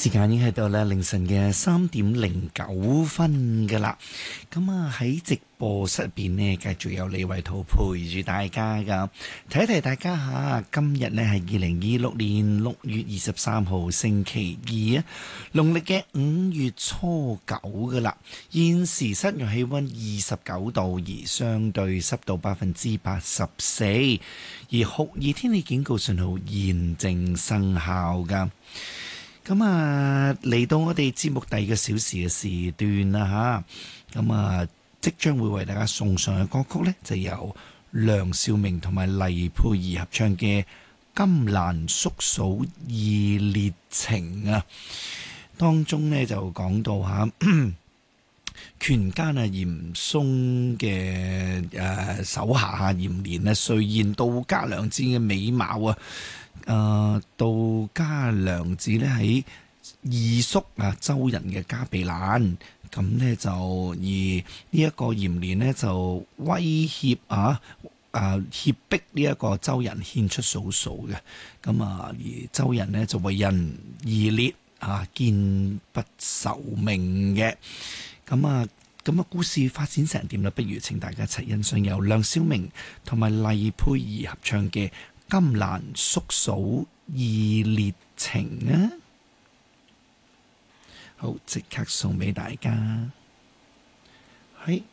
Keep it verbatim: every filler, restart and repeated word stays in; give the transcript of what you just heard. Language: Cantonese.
時間已經喺度咧，凌晨嘅三點零九分噶啦。咁啊喺直播室入邊呢，繼續有李慧圖陪住大家噶。提一提大家吓，今日呢係二零二六年六月二十三號星期二啊，農曆嘅五月初九噶啦。現時室外氣溫二十九度，而相對濕度百分之八十四，而酷熱天氣警告信號現正生效噶。咁啊，嚟到我哋節目第二個小時嘅時段啦吓，咁啊，即將會為大家送上嘅歌曲呢，就由梁少明同埋黎佩儀合唱嘅《金蘭叔嫂熱烈情》啊，當中呢，就講到吓權奸啊嚴嵩嘅誒手下啊嚴蓮啊垂涎杜家良子嘅美貌啊。誒、呃，杜家良子咧喺二叔啊周人嘅家避難，咁呢就而呢一個嚴蓮呢就威脅啊誒脅迫呢一個周人獻出嫂嫂嘅，咁啊而周人呢就為人義烈啊堅不受命嘅，咁啊咁啊故事發展成點啦？不如請大家一齊欣賞由梁少明同埋黎佩儀合唱嘅金蘭叔嫂熱烈情啊！好，即刻送俾大家。係。